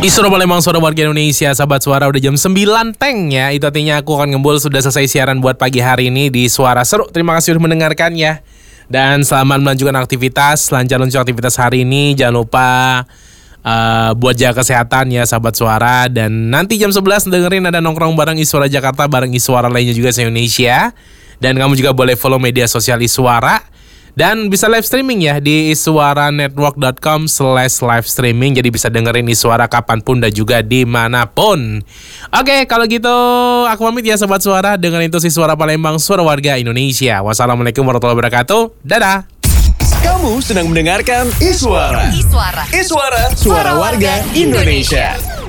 Suara Palembang, suara warga Indonesia, sahabat suara, udah jam 9 teng ya. Itu artinya aku akan ngembul sudah selesai siaran buat pagi hari ini di Suara Seru. Terima kasih sudah mendengarkan ya. Dan selamat melanjutkan aktivitas, lancar-lancar aktivitas hari ini. Jangan lupa buat jaga kesehatan ya sahabat suara. Dan nanti jam 11 dengerin ada nongkrong bareng Iswara Jakarta, bareng Iswara lainnya juga se-Indonesia. Dan kamu juga boleh follow media sosial Iswara. Dan bisa live streaming ya di iswaranetwork.com/live streaming. Jadi bisa dengerin Iswara kapanpun dan juga dimanapun. Oke, kalau gitu aku pamit ya sobat suara. Dengerin terus Iswara Palembang, suara warga Indonesia. Wassalamualaikum warahmatullahi wabarakatuh. Dadah. Kamu sedang mendengarkan Iswara. Iswara, suara warga Indonesia.